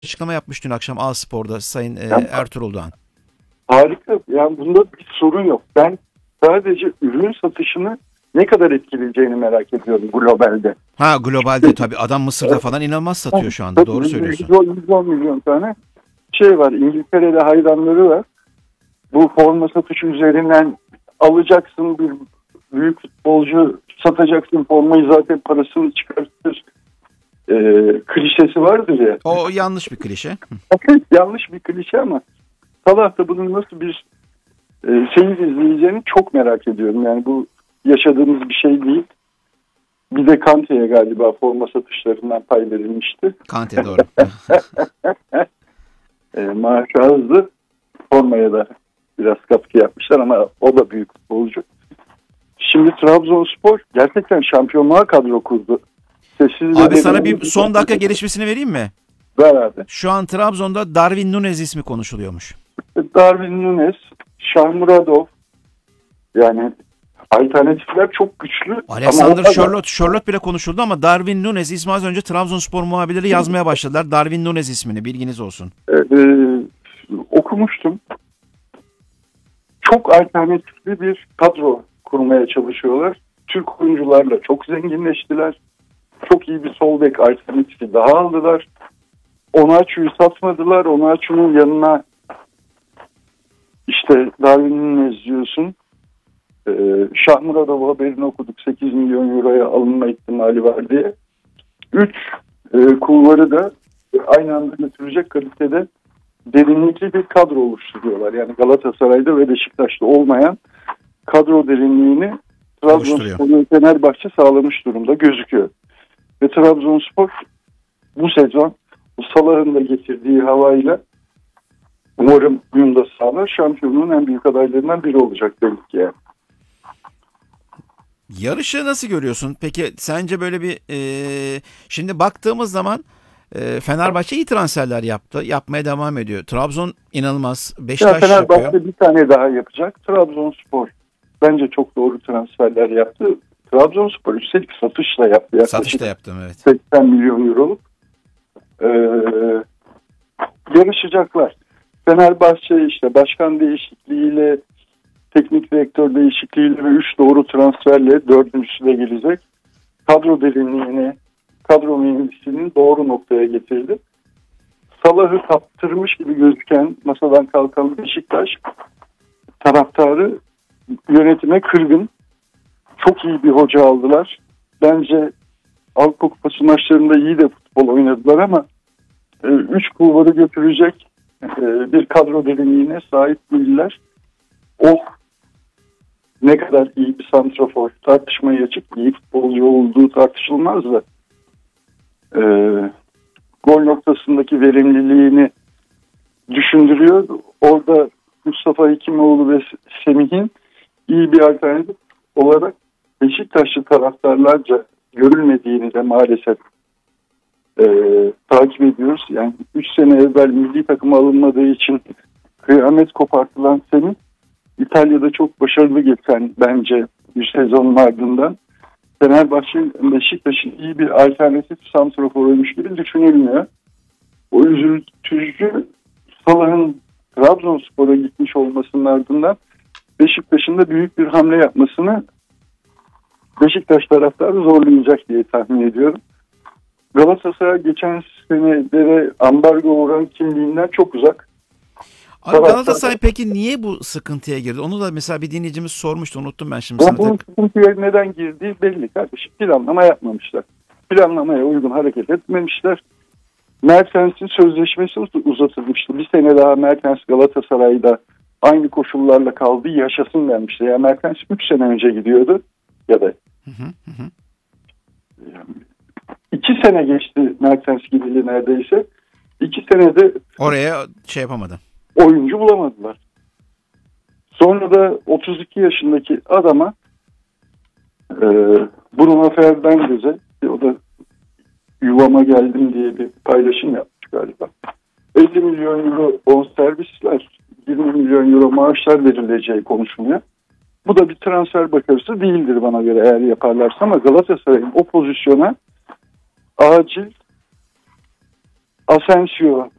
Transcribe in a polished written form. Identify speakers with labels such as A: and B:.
A: açıklama yapmış dün akşam A-Spor'da Sayın
B: Yani
A: Ertuğrul Doğan.
B: harika. Yani bunda bir sorun yok. Ben sadece ürün satışını ne kadar etkileyeceğini merak ediyorum globalde.
A: Ha, globalde tabii adam Mısır'da falan inanılmaz satıyor şu anda. Doğru
B: Tabii
A: söylüyorsun.
B: 110 milyon tane şey var. İngiltere'de hayranları var. Bu forma satışı üzerinden alacaksın bir büyük futbolcu, satacaksın formayı, zaten parasını çıkartır klişesi vardır ya.
A: O yanlış bir klişe.
B: Yanlış bir klişe ama Salah da bunun nasıl bir seyir izleyeceğini çok merak ediyorum. Yani bu yaşadığımız bir şey değil. Bir de Kante'ye galiba forma satışlarından pay verilmişti.
A: Kante doğru.
B: Maaşı azdı. Formaya da biraz katkı yapmışlar ama o da büyük futbolcu. Şimdi Trabzonspor gerçekten şampiyonluğa kadro kurdu. Sessiz
A: Abi sana bir son dakika gelişmesini vereyim mi?
B: beraber.
A: Şu an Trabzon'da Darwin Núñez ismi konuşuluyormuş.
B: Darwin Núñez, Şahmuradov, yani alternatifler çok güçlü.
A: Alexander Sörloth bile konuşuldu ama Darwin Núñez ismi az önce Trabzonspor muhabirleri yazmaya başladılar. Darwin Núñez ismini bilginiz olsun.
B: Okumuştum. Çok alternatifli bir kadro kurmaya çalışıyorlar. Türk oyuncularla çok zenginleştiler. Çok iyi bir sol bek alternatifi daha aldılar. Onaçu'yu satmadılar. Onaçu'nun yanına işte Darwin'in izliyorsun. Şahmuradov haberini okuduk. 8 milyon euroya alınma ihtimali var diye. 3 kulvarı da aynı anda götürecek kalitede derinlikli bir kadro oluşturuyorlar. Yani Galatasaray'da ve Beşiktaş'ta olmayan kadro derinliğini Trabzonspor ve Fenerbahçe sağlamış durumda gözüküyor. Ve Trabzonspor bu sezon bu Salah'ın da getirdiği havayla umarım uyum da sağlar. Şampiyonluğun en büyük adaylarından biri olacak demek ki yani.
A: Yarışı nasıl görüyorsun? Peki sence böyle bir şimdi baktığımız zaman Fenerbahçe iyi transferler yaptı. Yapmaya devam ediyor. Trabzon inanılmaz. Beşiktaş
B: Fenerbahçe
A: yapıyor.
B: bir tane daha yapacak. Trabzonspor bence çok doğru transferler yaptı. Trabzonspor üstelik satışla yaptı.
A: Satışta yaptım, evet.
B: 80 milyon euroluk. Yarışacaklar. Fenerbahçe işte başkan değişikliğiyle, teknik direktör değişikliğiyle ve 3 doğru transferle dördüncüsü de gelecek. Kadro derinliğini, kadro mühendisliğini doğru noktaya getirdi. Salah'ı kaptırmış gibi gözüken masadan kalkan Beşiktaş taraftarı yönetime kırgın. Çok iyi bir hoca aldılar. Bence Avrupa Kupası maçlarında iyi de futbol oynadılar ama 3 kulvarı götürecek bir kadro derinliğine sahip değiller. O ne kadar iyi bir santrafor, tartışmaya açık, iyi futbolcu olduğu tartışılmaz da gol noktasındaki verimliliğini düşündürüyor. Orada Mustafa Hekimoğlu ve Semih'in iyi bir alternatif olarak Beşiktaşlı taraftarlarca görülmediğini de maalesef takip ediyoruz. Yani 3 sene evvel milli takıma alınmadığı için kıyamet kopartılan Semih, İtalya'da çok başarılı geçen bence bir sezonun ardından Fenerbahçe Beşiktaş'ın iyi bir alternatif santraforuymuş gibi düşünülmüyor. O üzüntücü Salah'ın Trabzonspor'a gitmiş olmasının ardından Beşiktaş'ın da büyük bir hamle yapmasını Beşiktaş taraftarı zorlayacak diye tahmin ediyorum. Galatasaray geçen senelere ambargo uğran kimliğinden çok uzak.
A: Abi Galatasaray peki niye bu sıkıntıya girdi? Onu da mesela bir dinleyicimiz sormuştu. Unuttum ben şimdi sana.
B: Bunun sıkıntıya neden girdiği belli kardeşim. Planlama yapmamışlar. Planlamaya uygun hareket etmemişler. Mertens'in sözleşmesi uzatılmıştı. Bir sene daha Mertens Galatasaray'da aynı koşullarla kaldı. Yaşasın denmişti. Yani Mertens 3 sene önce gidiyordu. Ya da 2 sene geçti Mertens gideli neredeyse. 2 senede
A: oraya şey yapamadı.
B: Oyuncu bulamadılar. Sonra da 32 yaşındaki adama Bruno Fernandes'e, o da yuvama geldim diye bir paylaşım yapmış galiba. 50 milyon euro bonservisler, 20 milyon euro maaşlar verileceği konuşuluyor. Bu da bir transfer başarısı değildir bana göre eğer yaparlarsa, ama Galatasaray'ın o pozisyona acil Asensio